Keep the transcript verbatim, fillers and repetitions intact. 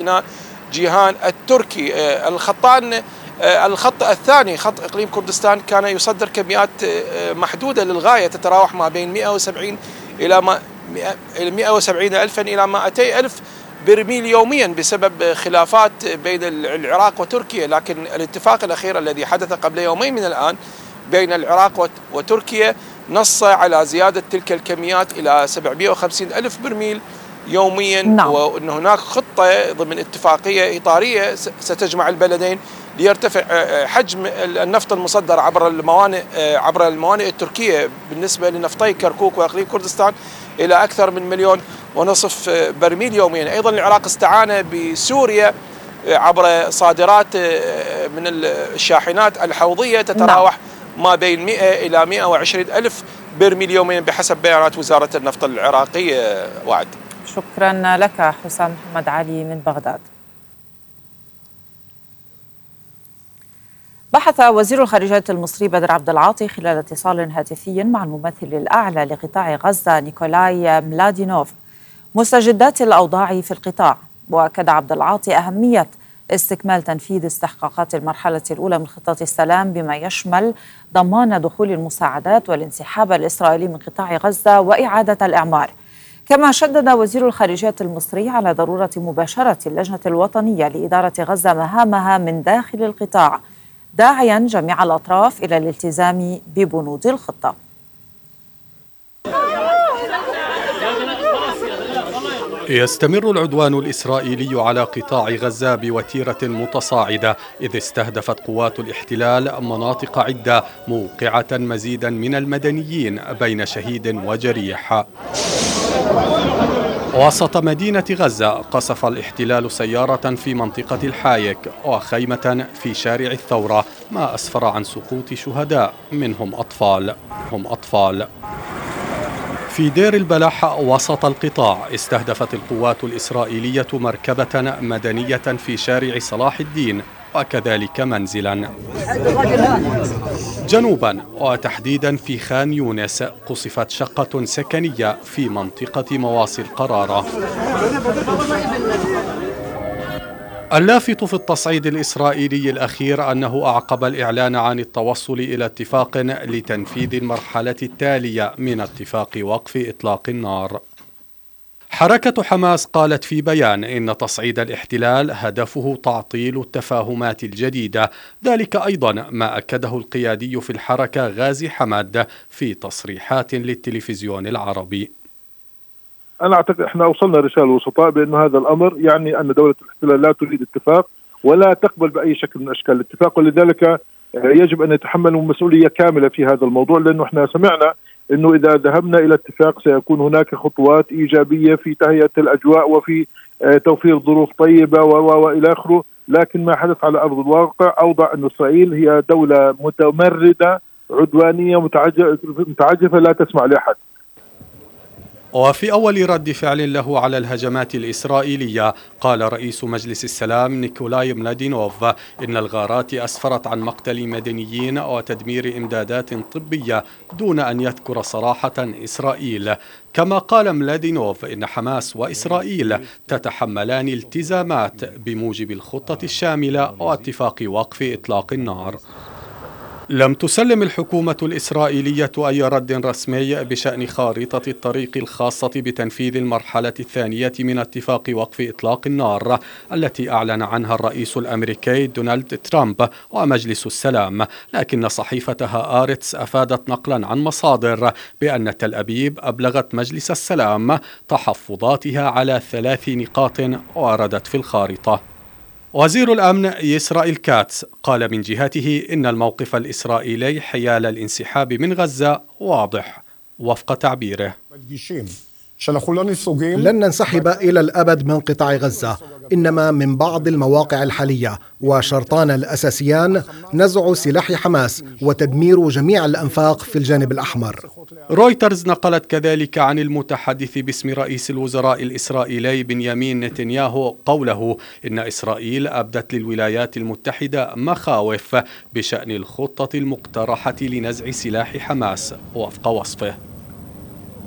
سيناء جيهان التركي. الخطان الخط الثاني خط إقليم كردستان كان يصدر كميات محدودة للغاية تتراوح ما بين مئة وسبعين إلى مئة وسبعين ألفا إلى مئتي ألف برميل يوميا بسبب خلافات بين العراق وتركيا. لكن الاتفاق الأخير الذي حدث قبل يومين من الآن بين العراق وتركيا نص على زيادة تلك الكميات إلى سبعمئة وخمسين ألف برميل يوميا. نعم. وأن هناك خطة ضمن اتفاقية إطارية ستجمع البلدين ليرتفع حجم النفط المصدر عبر الموانئ عبر الموانئ التركية بالنسبة لنفطي كركوك وإقليم كردستان إلى أكثر من مليون ونصف برميل يوميا. أيضا العراق استعان بسوريا عبر صادرات من الشاحنات الحوضية تتراوح ما بين مئة إلى مئة وعشرين ألف برميل يوميا بحسب بيانات وزارة النفط العراقية. وعد. شكرا لك حسام محمد علي من بغداد. بحث وزير الخارجية المصري بدر عبد العاطي خلال اتصال هاتفي مع الممثل الأعلى لقطاع غزة نيكولاي ملادينوف مستجدات الأوضاع في القطاع. وأكد عبد العاطي أهمية استكمال تنفيذ استحقاقات المرحلة الأولى من خطة السلام بما يشمل ضمان دخول المساعدات والانسحاب الإسرائيلي من قطاع غزة وإعادة الإعمار. كما شدد وزير الخارجية المصري على ضرورة مباشرة اللجنة الوطنية لإدارة غزة مهامها من داخل القطاع، داعيا جميع الأطراف إلى الالتزام ببنود الخطة. يستمر العدوان الإسرائيلي على قطاع غزة بوتيرة متصاعدة، إذ استهدفت قوات الاحتلال مناطق عدة موقعة مزيدا من المدنيين بين شهيد وجريح. وسط مدينة غزة قصف الاحتلال سيارة في منطقة الحايك وخيمة في شارع الثورة، ما أسفر عن سقوط شهداء منهم أطفال هم أطفال. في دير البلح وسط القطاع استهدفت القوات الإسرائيلية مركبة مدنية في شارع صلاح الدين وكذلك منزلا. جنوبا وتحديدا في خان يونس قصفت شقة سكنية في منطقة مواصي القرارة. اللافت في التصعيد الإسرائيلي الأخير أنه أعقب الإعلان عن التوصل إلى اتفاق لتنفيذ المرحلة التالية من اتفاق وقف إطلاق النار. حركة حماس قالت في بيان إن تصعيد الاحتلال هدفه تعطيل التفاهمات الجديدة، ذلك أيضا ما أكده القيادي في الحركة غازي حماد في تصريحات للتلفزيون العربي. أنا أعتقد إحنا وصلنا رسالة وسطاء بأن هذا الأمر يعني أن دولة الاحتلال لا تريد اتفاق ولا تقبل بأي شكل من أشكال الاتفاق، ولذلك يجب أن يتحملوا مسؤولية كاملة في هذا الموضوع، لأنه إحنا سمعنا أنه إذا ذهبنا إلى اتفاق سيكون هناك خطوات إيجابية في تهيئة الأجواء وفي توفير ظروف طيبة وإلى آخره، لكن ما حدث على أرض الواقع أوضح أن إسرائيل هي دولة متمردة عدوانية متعجرفة لا تسمع لأحد. وفي أول رد فعل له على الهجمات الإسرائيلية قال رئيس مجلس السلام نيكولاي ملادينوف إن الغارات أسفرت عن مقتل مدنيين وتدمير إمدادات طبية دون أن يذكر صراحة إسرائيل. كما قال ملادينوف إن حماس وإسرائيل تتحملان التزامات بموجب الخطة الشاملة واتفاق وقف إطلاق النار. لم تسلم الحكومة الإسرائيلية أي رد رسمي بشأن خارطة الطريق الخاصة بتنفيذ المرحلة الثانية من اتفاق وقف إطلاق النار التي أعلن عنها الرئيس الأمريكي دونالد ترامب ومجلس السلام، لكن صحيفة هآرتس أفادت نقلا عن مصادر بأن تل أبيب أبلغت مجلس السلام تحفظاتها على ثلاث نقاط وردت في الخارطة. وزير الأمن إسرائيل كاتس قال من جهته إن الموقف الإسرائيلي حيال الانسحاب من غزة واضح وفق تعبيره: لن ننسحب إلى الأبد من قطاع غزة، إنما من بعض المواقع الحالية، وشرطان الأساسيان نزع سلاح حماس وتدمير جميع الأنفاق في الجانب الأحمر. رويترز نقلت كذلك عن المتحدث باسم رئيس الوزراء الإسرائيلي بنيامين نتنياهو قوله إن إسرائيل أبدت للولايات المتحدة مخاوف بشأن الخطة المقترحة لنزع سلاح حماس وفق وصفه.